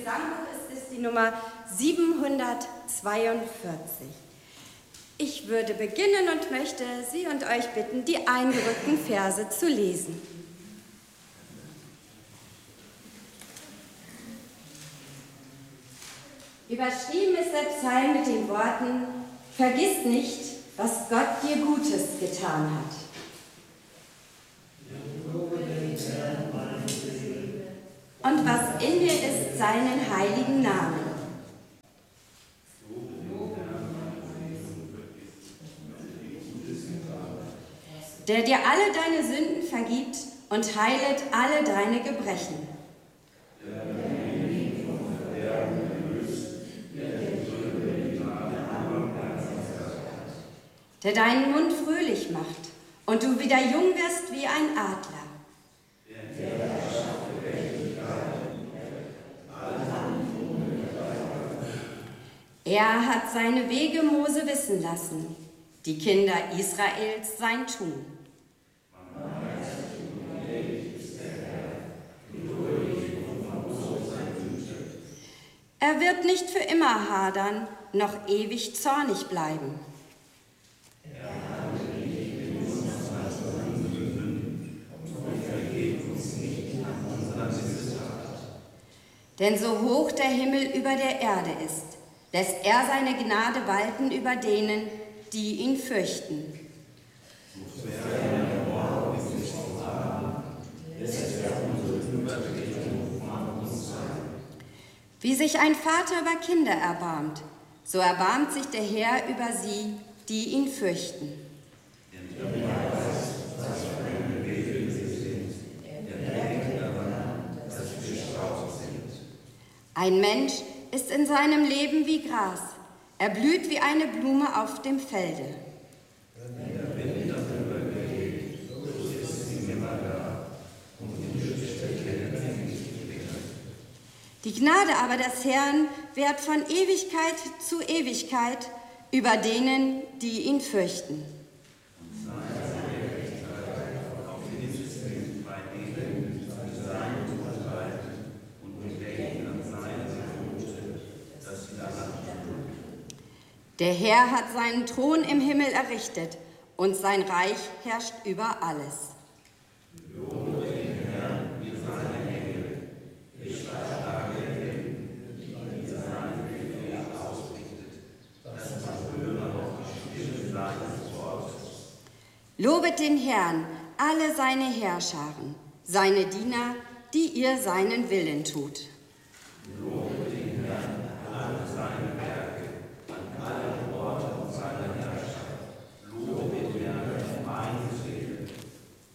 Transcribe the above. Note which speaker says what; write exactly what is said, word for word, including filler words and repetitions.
Speaker 1: Gesangbuch ist es die Nummer siebenhundertzweiundvierzig. Ich würde beginnen und möchte Sie und euch bitten, die eingerückten Verse zu lesen. Überschrieben ist der Psalm mit den Worten: Vergiss nicht, was Gott dir Gutes getan hat. Und was in dir ist, seinen heiligen Namen. Der dir alle deine Sünden vergibt und heilet alle deine Gebrechen. Der deinen Mund fröhlich macht und du wieder jung wirst wie ein Adler. Er hat seine Wege Mose wissen lassen, die Kinder Israels sein Tun. Er wird nicht für immer hadern, noch ewig zornig bleiben. Denn so hoch der Himmel über der Erde ist, lässt er seine Gnade walten über denen, die ihn fürchten. Wie sich ein Vater über Kinder erbarmt, so erbarmt sich der Herr über sie, die ihn fürchten. Ein Mensch ist in seinem Leben wie Gras, er blüht wie eine Blume auf dem Felde. Die Gnade aber des Herrn währt von Ewigkeit zu Ewigkeit über denen, die ihn fürchten. Der Herr hat seinen Thron im Himmel errichtet und sein Reich herrscht über alles. Lobe den Herrn, ihr seine Engel, ihr starke Engel, die ihr seinen Befehl ausrichtet, dass man höre auf die Stimme seines Wortes. Lobet den Herrn, alle seine Heerscharen, seine Diener, die ihr seinen Willen tut. Lobe